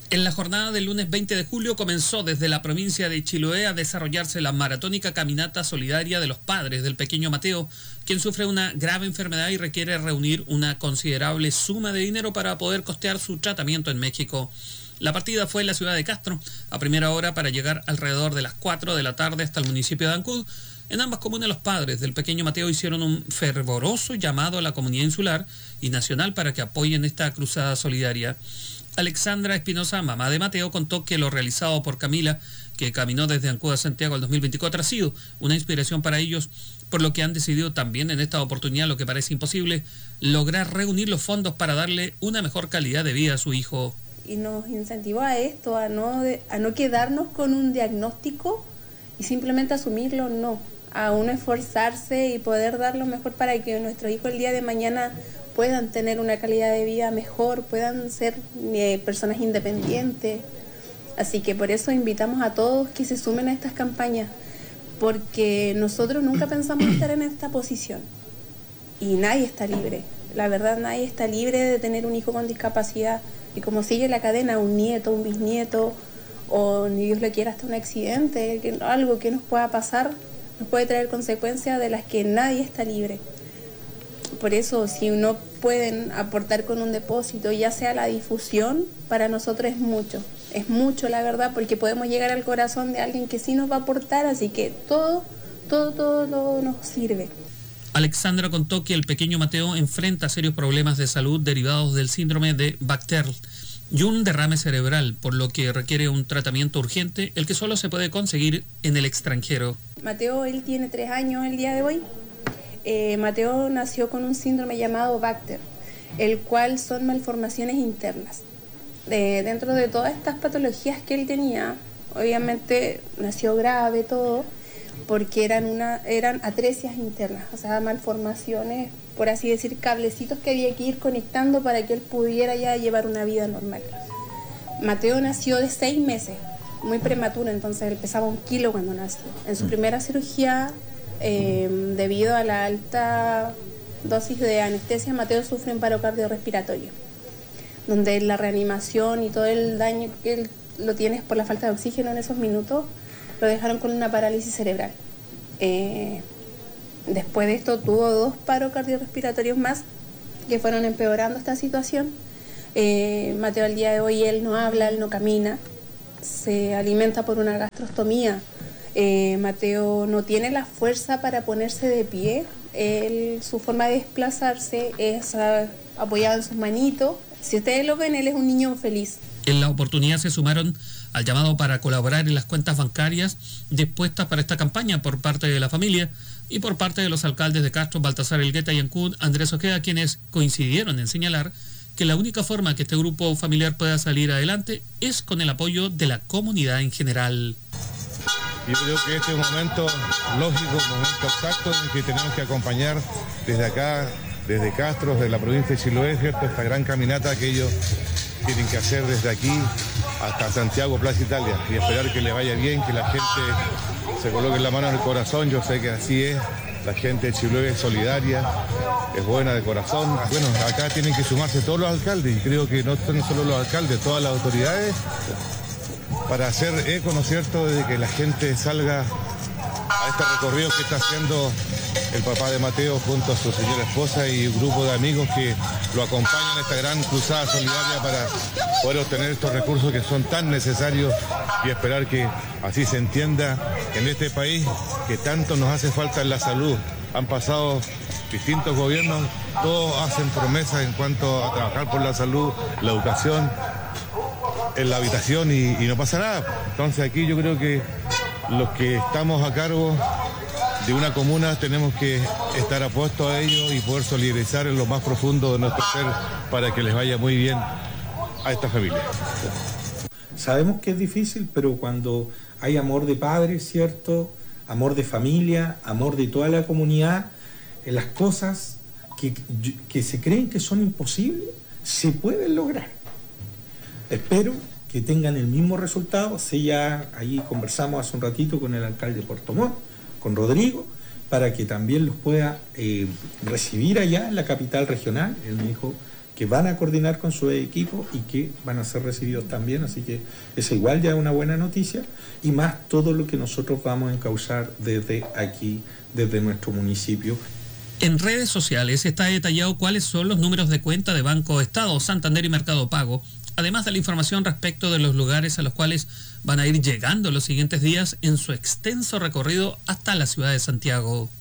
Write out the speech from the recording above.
En la jornada del lunes 20 de julio comenzó desde la provincia de Chiloé a desarrollarse la maratónica caminata solidaria de los padres del pequeño Mateo, quien sufre una grave enfermedad y requiere reunir una considerable suma de dinero para poder costear su tratamiento en México. La partida fue en la ciudad de Castro, a primera hora para llegar alrededor de las 4 de la tarde hasta el municipio de Ancud. En ambas comunas los padres del pequeño Mateo hicieron un fervoroso llamado a la comunidad insular y nacional para que apoyen esta cruzada solidaria. Alexandra Espinosa, mamá de Mateo, contó que lo realizado por Camila, que caminó desde Ancud a Santiago el 2024, ha sido una inspiración para ellos, por lo que han decidido también en esta oportunidad, lo que parece imposible, lograr reunir los fondos para darle una mejor calidad de vida a su hijo. Y nos incentivó a esto, a no quedarnos con un diagnóstico y simplemente asumirlo, no, a uno esforzarse y poder dar lo mejor para que nuestro hijo el día de mañana puedan tener una calidad de vida mejor, puedan ser personas independientes. Así que por eso invitamos a todos que se sumen a estas campañas, porque nosotros nunca pensamos estar en esta posición y nadie está libre. La verdad, nadie está libre de tener un hijo con discapacidad, y como sigue la cadena, un nieto, un bisnieto, o ni Dios lo quiera hasta un accidente, algo que nos pueda pasar, nos puede traer consecuencias de las que nadie está libre. Por eso, si no pueden aportar con un depósito, ya sea la difusión, para nosotros es mucho la verdad, porque podemos llegar al corazón de alguien que sí nos va a aportar, así que todo nos sirve. Alexandra contó que el pequeño Mateo enfrenta serios problemas de salud derivados del síndrome de Bacterl y un derrame cerebral, por lo que requiere un tratamiento urgente, el que solo se puede conseguir en el extranjero. Mateo, él tiene 3 años el día de hoy. Mateo nació con un síndrome llamado Bacterl, el cual son malformaciones internas. Dentro de todas estas patologías que él tenía, obviamente nació grave todo, porque eran atresias internas, o sea, malformaciones, por así decir, cablecitos que había que ir conectando para que él pudiera ya llevar una vida normal. Mateo nació de 6 meses, muy prematuro, entonces él pesaba 1 kilo cuando nació. En su primera cirugía, debido a la alta dosis de anestesia, Mateo sufre un paro cardiorrespiratorio, donde la reanimación y todo el daño que él lo tiene por la falta de oxígeno en esos minutos, lo dejaron con una parálisis cerebral. Después de esto tuvo 2 paros cardiorrespiratorios más que fueron empeorando esta situación. Mateo al día de hoy él no habla, él no camina, se alimenta por una gastrostomía. Mateo no tiene la fuerza para ponerse de pie. Su forma de desplazarse es apoyado en sus manitos. Si ustedes lo ven, él es un niño feliz. En la oportunidad se sumaron al llamado para colaborar en las cuentas bancarias dispuestas para esta campaña por parte de la familia y por parte de los alcaldes de Castro, Baltasar Elgueta y Ancud, Andrés Ojeda, quienes coincidieron en señalar que la única forma que este grupo familiar pueda salir adelante es con el apoyo de la comunidad en general. Yo creo que este es un momento lógico, un momento exacto en que tenemos que acompañar desde acá, desde Castro, desde la provincia de Chiloé, ¿cierto? Esta gran caminata que ellos tienen que hacer desde aquí hasta Santiago, Plaza Italia, y esperar que le vaya bien, que la gente se coloque la mano en el corazón. Yo sé que así es, la gente de Chiloé es solidaria, es buena de corazón. Bueno, acá tienen que sumarse todos los alcaldes, y creo que no son solo los alcaldes, todas las autoridades, para hacer eco, ¿no es cierto?, de que la gente salga a este recorrido que está haciendo el papá de Mateo junto a su señora esposa y un grupo de amigos que lo acompañan en esta gran cruzada solidaria para poder obtener estos recursos que son tan necesarios, y esperar que así se entienda en este país que tanto nos hace falta en la salud. Han pasado distintos gobiernos, todos hacen promesas en cuanto a trabajar por la salud, la educación, en la habitación, y no pasa nada. Entonces aquí yo creo que los que estamos a cargo de una comuna tenemos que estar apuestos a ello y poder solidarizar en lo más profundo de nuestro ser para que les vaya muy bien a esta familia. Sabemos que es difícil, pero cuando hay amor de padres, ¿cierto?, amor de familia, amor de toda la comunidad, las cosas que se creen que son imposibles se pueden lograr. Espero que tengan el mismo resultado. Sí, ya ahí conversamos hace un ratito con el alcalde de Puerto Montt, con Rodrigo, para que también los pueda recibir allá en la capital regional. Él me dijo que van a coordinar con su equipo y que van a ser recibidos también, así que es igual ya una buena noticia, y más todo lo que nosotros vamos a encauzar desde aquí, desde nuestro municipio. En redes sociales está detallado cuáles son los números de cuenta de Banco Estado, Santander y Mercado Pago, además de la información respecto de los lugares a los cuales van a ir llegando los siguientes días en su extenso recorrido hasta la ciudad de Santiago.